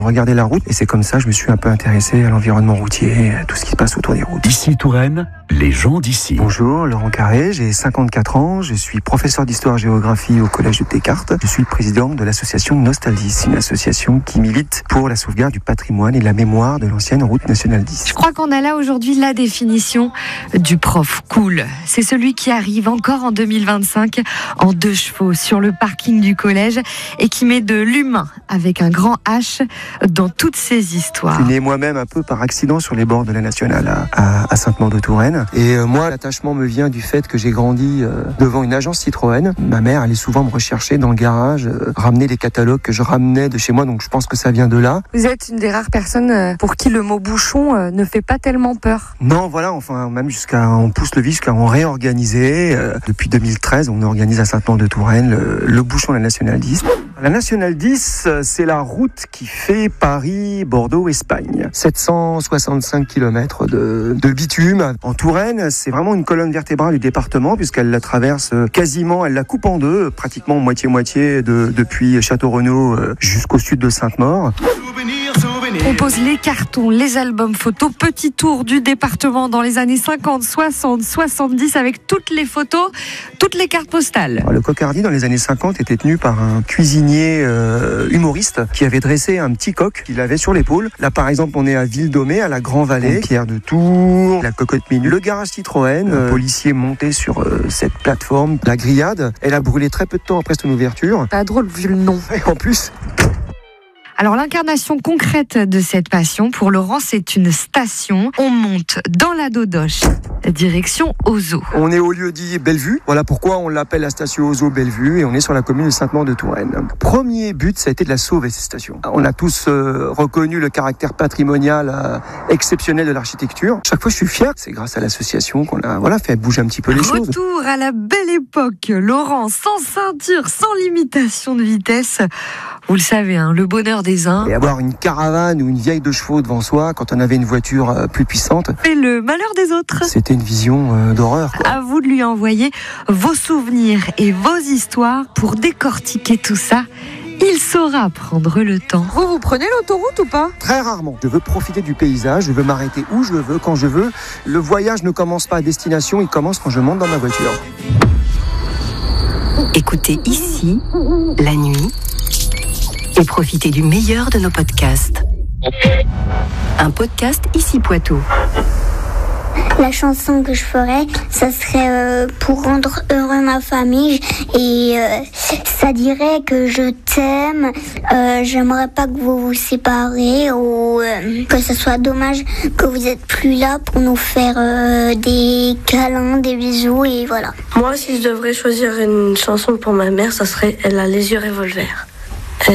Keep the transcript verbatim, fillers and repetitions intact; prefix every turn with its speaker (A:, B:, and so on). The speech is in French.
A: Regarder la route, et c'est comme ça que je me suis un peu intéressé à l'environnement routier, à tout ce qui se passe autour des routes.
B: Ici Touraine, les gens d'ici.
A: Bonjour, Laurent Carré, j'ai cinquante-quatre ans, je suis professeur d'histoire-géographie au collège de Descartes. Je suis le président de l'association Nostaldies, une association qui milite pour la sauvegarde du patrimoine et de la mémoire de l'ancienne route nationale dix.
C: Je crois qu'on a là aujourd'hui la définition du prof cool. C'est celui qui arrive encore en deux mille vingt-cinq en deux chevaux sur le parking du collège et qui met de l'humain avec un grand H dans toutes ces histoires.
A: Je suis né moi-même un peu par accident sur les bords de la nationale à, à, à Sainte-Maure-de-Touraine. Et euh, moi, l'attachement me vient du fait que j'ai grandi euh, devant une agence Citroën. Ma mère allait souvent me rechercher dans le garage, euh, ramener les catalogues que je ramenais de chez moi, donc je pense que ça vient de là.
C: Vous êtes une des rares personnes pour qui le mot bouchon ne fait pas tellement peur.
A: Non, voilà, enfin, même jusqu'à, on pousse le vice jusqu'à en réorganiser. Euh, depuis deux mille treize, on organise à Sainte-Maure-de-Touraine le, le bouchon de la nationale dix. La nationale dix, c'est la route qui fait Paris-Bordeaux-Espagne. sept cent soixante-cinq kilomètres de, de bitume. En Touraine, c'est vraiment une colonne vertébrale du département puisqu'elle la traverse quasiment, elle la coupe en deux, pratiquement moitié-moitié de, depuis Château-Renaud jusqu'au sud de Sainte-Maure.
C: On pose les cartons, les albums photos, petit tour du département dans les années cinquante, soixante, soixante-dix avec toutes les photos, toutes les cartes postales.
A: Alors, le Cocardi dans les années cinquante était tenu par un cuisinier euh, humoriste qui avait dressé un petit coq qu'il avait sur l'épaule. Là par exemple on est à Ville-Domée, à la Grand-Vallée, Pierre de Tours, la Cocotte Minute, le garage Citroën, euh, un policier monté sur euh, cette plateforme. La grillade, elle a brûlé très peu de temps après son ouverture.
C: Pas drôle vu le nom.
A: Et en plus...
C: Alors l'incarnation concrète de cette passion, pour Laurent, c'est une station. On monte dans la Dodoche, direction Ozo.
A: On est au lieu dit Bellevue. Voilà pourquoi on l'appelle la station Ozo Bellevue et on est sur la commune de Sainte-Maure-de-Touraine. Premier but, ça a été de la sauver, cette station. On a tous euh, reconnu le caractère patrimonial euh, exceptionnel de l'architecture. Chaque fois, je suis fier. C'est grâce à l'association qu'on a voilà, fait bouger un petit peu les
C: Retour
A: choses.
C: Retour à la belle époque. Laurent, sans ceinture, sans limitation de vitesse. Vous le savez, hein, le bonheur des uns.
A: Et avoir une caravane ou une vieille de chevaux devant soi quand on avait une voiture euh, plus puissante.
C: Et le malheur des autres.
A: C'était une vision euh, d'horreur, quoi.
C: À vous de lui envoyer vos souvenirs et vos histoires pour décortiquer tout ça. Il saura prendre le temps. Vous, vous prenez l'autoroute ou pas ?
A: Très rarement. Je veux profiter du paysage, je veux m'arrêter où je veux, quand je veux. Le voyage ne commence pas à destination, il commence quand je monte dans ma voiture.
D: Écoutez ici, la nuit, et profitez du meilleur de nos podcasts. Un podcast Ici Poitou.
E: La chanson que je ferais, ça serait euh, pour rendre heureux ma famille et euh, ça dirait que je t'aime, euh, j'aimerais pas que vous vous séparez ou euh, que ce soit dommage que vous êtes plus là pour nous faire euh, des câlins, des bisous et voilà.
F: Moi, si je devrais choisir une chanson pour ma mère, ça serait Elle a les yeux revolver.